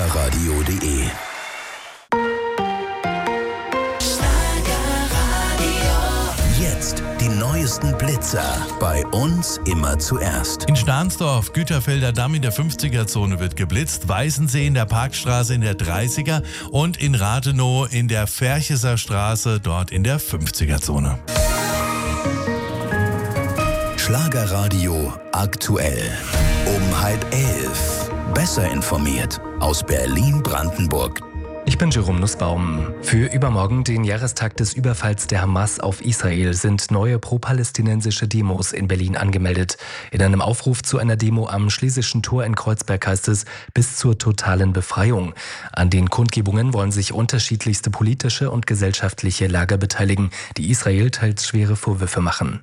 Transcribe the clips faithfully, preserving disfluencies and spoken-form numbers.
schlagerradio punkt de. Jetzt die neuesten Blitzer. Bei uns immer zuerst. In Stahnsdorf, Güterfelder Damm in der fünfziger-Zone wird geblitzt, Weißensee in der Parkstraße in der dreißiger und in Rathenow in der Fercheser Straße, dort in der fünfziger-Zone. Schlagerradio aktuell. Um halb elf. Besser informiert aus Berlin-Brandenburg. Ich bin Jerome Nussbaum. Für übermorgen, den Jahrestag des Überfalls der Hamas auf Israel, sind neue pro-palästinensische Demos in Berlin angemeldet. In einem Aufruf zu einer Demo am Schlesischen Tor in Kreuzberg heißt es, bis zur totalen Befreiung. An den Kundgebungen wollen sich unterschiedlichste politische und gesellschaftliche Lager beteiligen, die Israel teils schwere Vorwürfe machen.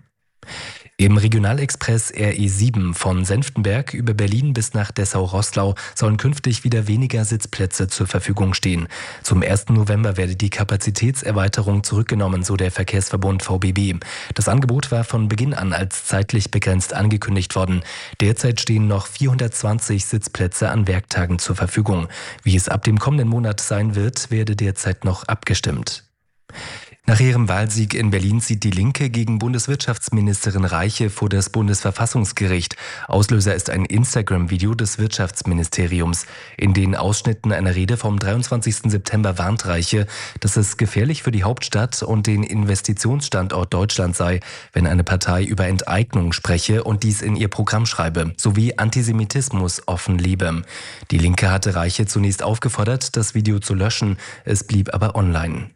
Im Regionalexpress R E sieben von Senftenberg über Berlin bis nach Dessau-Roßlau sollen künftig wieder weniger Sitzplätze zur Verfügung stehen. Zum ersten November werde die Kapazitätserweiterung zurückgenommen, so der Verkehrsverbund V B B. Das Angebot war von Beginn an als zeitlich begrenzt angekündigt worden. Derzeit stehen noch vierhundertzwanzig Sitzplätze an Werktagen zur Verfügung. Wie es ab dem kommenden Monat sein wird, werde derzeit noch abgestimmt. Nach ihrem Wahlsieg in Berlin zieht die Linke gegen Bundeswirtschaftsministerin Reiche vor das Bundesverfassungsgericht. Auslöser ist ein Instagram-Video des Wirtschaftsministeriums. In den Ausschnitten einer Rede vom dreiundzwanzigsten September warnt Reiche, dass es gefährlich für die Hauptstadt und den Investitionsstandort Deutschland sei, wenn eine Partei über Enteignung spreche und dies in ihr Programm schreibe, sowie Antisemitismus offen lebe. Die Linke hatte Reiche zunächst aufgefordert, das Video zu löschen. Es blieb aber online.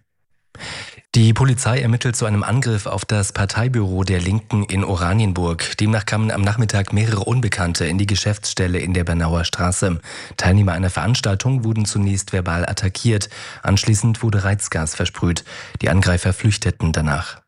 Die Polizei ermittelt zu einem Angriff auf das Parteibüro der Linken in Oranienburg. Demnach kamen am Nachmittag mehrere Unbekannte in die Geschäftsstelle in der Bernauer Straße. Teilnehmer einer Veranstaltung wurden zunächst verbal attackiert. Anschließend wurde Reizgas versprüht. Die Angreifer flüchteten danach.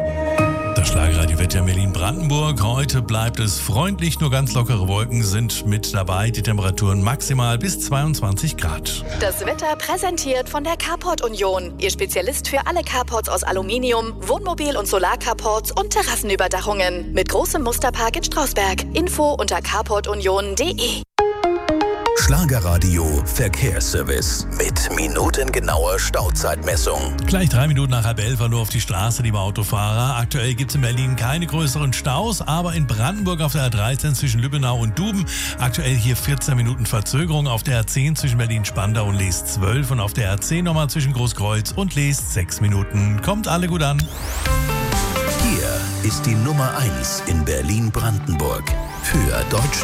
Das Schlagerradio-Wetter in Berlin-Brandenburg. Heute bleibt es freundlich, nur ganz lockere Wolken sind mit dabei. Die Temperaturen maximal bis zweiundzwanzig Grad. Das Wetter präsentiert von der Carport Union. Ihr Spezialist für alle Carports aus Aluminium, Wohnmobil- und Solarcarports und Terrassenüberdachungen. Mit großem Musterpark in Strausberg. Info unter carport union punkt de. Schlagerradio Verkehrsservice mit minutengenauer Stauzeitmessung. Gleich drei Minuten nach halb elf nur auf die Straße, liebe Autofahrer. Aktuell gibt es in Berlin keine größeren Staus, aber in Brandenburg auf der A dreizehn zwischen Lübbenau und Duben aktuell hier vierzehn Minuten Verzögerung. Auf der A zehn zwischen Berlin-Spandau und Lees zwölf und auf der A zehn nochmal zwischen Großkreuz und Lees sechs Minuten. Kommt alle gut an. Hier ist die Nummer eins in Berlin-Brandenburg für Deutschland.